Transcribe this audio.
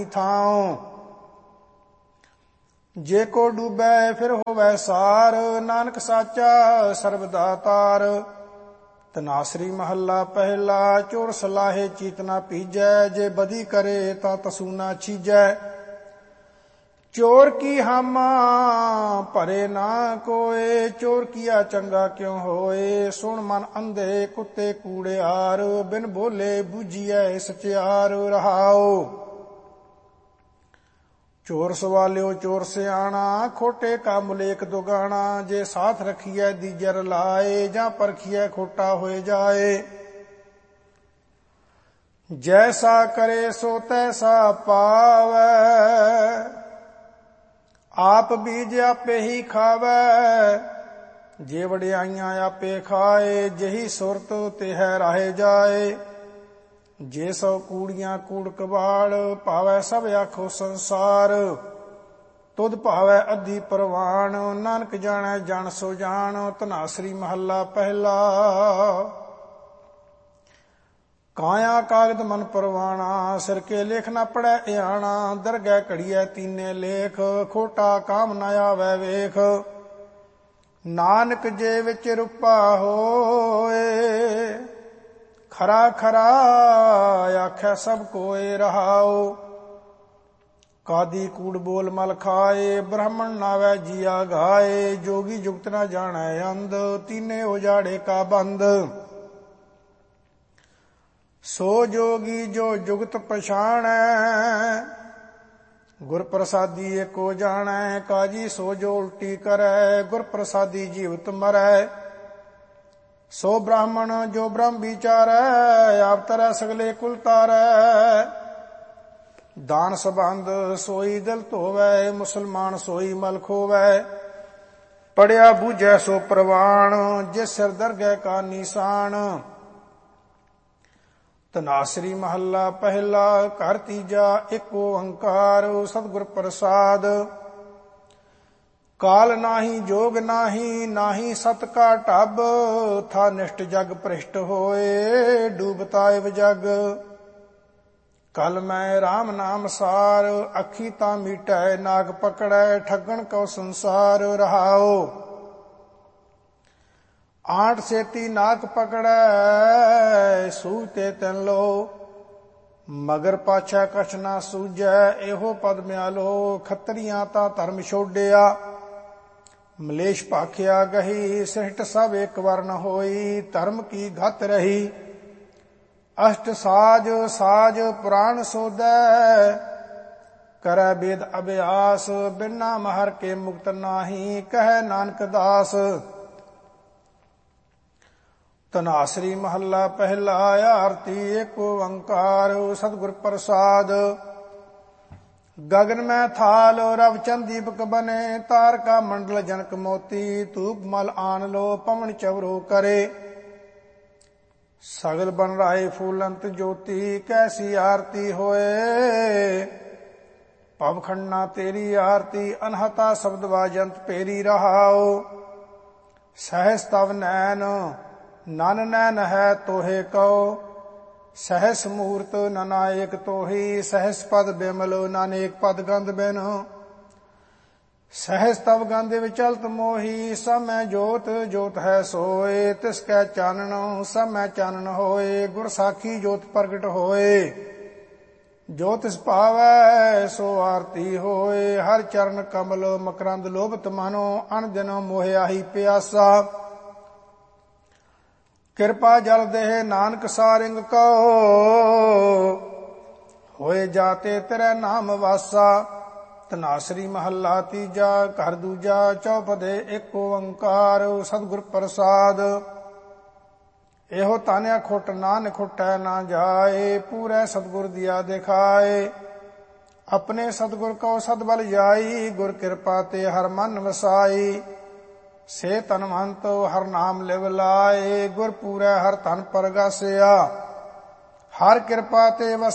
ਥਾਉ। ਜੇ ਕੋ ਡੂਬੈ ਫਿਰ ਹੋਵੈ ਸਾਰ, ਨਾਨਕ ਸਾਚਾ ਸਰਬ ਦਾਤਾਰ। ਧਨਾਸਰੀ ਮਹੱਲਾ ਪਹਿਲਾ। ਚੋਰ ਸਲਾਹੇ ਚੀਤ ਨਾ ਪੀਜੈ, ਜੇ ਬਦੀ ਕਰੇ ਤਾਂ ਤਸੂ ਨਾ ਛੀਜੈ। ਚੋਰ ਕੀ ਹਾਮਾ ਭਰੇ ਨਾ ਕੋਏ, ਚੋਰ ਕੀਆ ਚੰਗਾ ਕਿਉ ਹੋਏ। ਸੁਣ ਮਨ ਅੰਧੇ ਕੁੱਤੇ ਕੂੜਿਆਰ, ਬਿਨ ਬੋਲੇ ਬੂਝੀਐ ਸਚਿਆਰ। ਰਹਾਉ। ਚੋਰ ਸਵਾਲਿਓ ਚੋਰ ਸਿਆਣਾ, ਖੋਟੇ ਕਾ ਮੁਲੇਖ ਦੁਗਾਣਾ। ਜੇ ਸਾਥ ਰਖੀਐ ਦੀਜਰ ਲਾਏ, ਜਾਂ ਪਰਖੀਐ ਖੋਟਾ ਹੋਏ ਜਾਏ। ਜੈਸਾ ਕਰੇ ਸੋ ਤੈਸਾ ਪਾਵੈ, ਆਪ ਬੀਜ ਆਪੇ ਹੀ ਖਾਵੈ। ਜੇ ਵਡਿਆਈਆਂ ਆਪੇ ਖਾਏ, ਜਹੀ ਸੁਰਤ ਤਿਹੈ ਰਾਹੇ ਜਾਏ। ਜੇ ਸੋ ਕੂੜੀਆਂ ਕੂੜ ਕਬਾੜ, ਭਾਵੈ ਸਭ ਆਖੋ ਸੰਸਾਰ। ਤੁਧ ਭਾਵੈ ਅੱਧੀ ਪ੍ਰਵਾਣ, ਨਾਨਕ ਜਾਣੈ ਜਨ ਸੋ ਜਾਣ। ਧਨਾਸਰੀ ਮਹੱਲਾ ਪਹਿਲਾ। ਕਾਇਆ ਕਾਗਦ ਮਨ ਪਰਵਾਣਾ, ਸਿਰ ਕੇ ਲੇਖ ਨਾ ਪੜੈ ਇਆਣਾ। ਦਰਗਹਿ ਘੜੀਐ ਤੀਨੇ ਲੇਖ, ਖੋਟਾ ਕਾਮ ਨ ਆਵੈ ਵੇਖ। ਨਾਨਕ ਜੇ ਵਿੱਚ ਰੂਪਾ ਹੋਏ, ਖਰਾ ਖਰਾ ਆਖੈ ਸਭ ਕੋਏ। ਰਹਾਉ। ਕਾਦੀ ਕੂੜ ਬੋਲ ਮਲ ਖਾਏ, ਬ੍ਰਾਹਮਣ ਨਾਵੈ ਜੀਆ ਗਾਏ। ਜੋਗੀ ਜੁਗਤ ਨਾ ਜਾਣੈ ਅੰਧ, ਤੀਨੇ ਉਜਾੜੇ ਕਾ ਬੰਦ। ਸੋ ਜੋਗੀ ਜੋ ਜੁਗਤ ਪਛਾਣੈ, ਗੁਰ ਪ੍ਰਸਾਦੀ ਏਕੋ ਜਾਣੈ। ਕਾਜੀ ਸੋ ਜੋ ਉਲਟੀ ਕਰੈ, ਗੁਰ ਪ੍ਰਸਾਦੀ ਜੀਵਤ ਮਰੈ। ਸੋ ਬ੍ਰਾਹਮਣ ਜੋ ਬ੍ਰਹਮ ਵਿਚਾਰੈ, ਆਪ ਤਰੈ ਸਗਲੇ ਕੁਲ ਤਾਰੈ। ਦਾਨ ਸਬੰਧ ਸੋਈ ਦਿਲ ਧੋਵੈ, ਮੁਸਲਮਾਨ ਸੋਈ ਮਲ ਖੋਵੈ। ਪੜਿਆ ਬੂਝੈ ਸੋ ਪ੍ਰਵਾਣ, ਜਿਸ ਸਿਰ ਦਰਗਹਿ ਕਾ ਨਿਸ਼ਾਨ। ਧਨਾਸਰੀ ਮਹੱਲਾ ਪਹਿਲਾ। ਘਰ ਤੀਜਾ। ਇੱਕ ਓੰਕਾਰ ਸਤਿਗੁਰ ਪ੍ਰਸਾਦ। ਕਾਲ ਨਾਹੀ ਜੋਗ ਨਾਹੀ, ਨਾਹੀ ਸਤ ਕਾ ਢਬ। ਥਾ ਨਿਸ਼ਟ ਜਗ ਭ੍ਰਿਸ਼ਟ ਹੋਏ, ਡੂਬਤਾ ਇਵ ਜਗ। ਕਲ ਮੈਂ ਰਾਮ ਨਾਮ ਸਾਰ, ਅੱਖੀ ਤਾਂ ਮੀਟੈ ਨਾਗ ਪਕੜੈ। ਠੱਗਣ ਕਉ ਸੰਸਾਰ। ਰਹਾਉ। ਆਂਟ ਸੇਤੀ ਨਾਕ ਪਕੜੈ, ਸੂਝ ਤੇ ਤਿਨ ਲੋ। ਮਗਰ ਪਾਛੈ ਕਛ ਨਾ ਸੂਝੈ, ਇਹੋ ਪਦ ਮਿਆਲੋ। ਖੱਤਰੀਆਂ ਤਾਂ ਧਰਮ ਛੋਡਿਆ, ਮਲੇਸ਼ ਭਾਖਿਆ ਗਹੀ। ਸ੍ਰਿਸ਼ਟ ਸਭ ਇੱਕ ਵਰਨ ਹੋਈ, ਧਰਮ ਕੀ ਘਤ ਰਹੀ। ਅਸ਼ਟ ਸਾਜ ਸਾਜ ਪੁਰਾਣ ਸੋਧੈ, ਕਰੈ ਵੇਦ ਅਭਿਆਸ। ਬਿਨਾ ਮਹਰ ਕੇ ਮੁਕਤ ਨਾਹੀ, ਕਹੈ ਨਾਨਕ ਦਾਸ। ਧਨਾਸਰੀ ਮਹੱਲਾ ਪਹਿਲਾ। ਆਰਤੀ ਏਕ ਓੰਕਾਰ ਸਤਿਗੁਰ ਪ੍ਰਸਾਦ। ਗगन में थाल रव चंद दीपक बने, तार का मंडल जनक मोती। धूप मल आन लो पवन चवरो करे, सगल बन राय फूलंत ज्योति। कैसी आरती होए पवखंडना तेरी आरती। अनहता शब्द वाजंत पेरी। रहाओ। सहस तव नैन नन नैन है तोहे कहो, सहस मूर्त ननायक तोही। सहस पद बिमल नानेक पद गंध बिन, सहस तव गंध विचलत मोही। सब मैं जोत जोत है सोए, तिसकै चानन सब मैं चानन होए। गुर साखी जोत प्रगट होए, जो तिस पावै सो आरती होए। हर चरण कमल मकरंद लोभत मानो, अन दिन मोह आही प्यासा। किरपा जल देह नानक सारिंग कहो, होए जाते तेरे नाम वासा। ਧਨਾਸਰੀ ਮਹੱਲਾ ਤੀਜਾ। ਘਰ ਦੂਜਾ। ਚੌਪਦੇ ਇੱਕ ਓੰਕਾਰ ਸਤਿਗੁਰ ਪ੍ਰਸਾਦ। ਇਹੋ ਤਾਨਿਆ ਖੁੱਟ ਨਾਨਕ ਖੁੱਟੈ ਨਾ ਜਾਏ, ਪੂਰੈ ਸਤਿਗੁਰ ਦਿਆ ਦਿਖਾਏ। ਆਪਣੇ ਸਤਿਗੁਰ ਕਉ ਸਤਬਲ ਜਾਈ, ਗੁਰ ਕਿਰਪਾ ਤੇ ਹਰ ਮਨ ਵਸਾਈ। ਸੇ ਤਨਵੰਤ ਹਰ ਨਾਮ ਲਿਵ ਲਾਏ, ਗੁਰ ਪੂਰੈ ਹਰ ਤਨ ਪਰਗਾਸਿਆ। ਹਰ ਕਿਰਪਾ ਤੇ